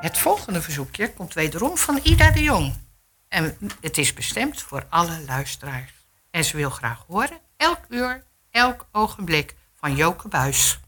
Het volgende verzoekje komt wederom van Ida de Jong. En het is bestemd voor alle luisteraars. En ze wil graag horen, elk uur, elk ogenblik, van Joke Buys.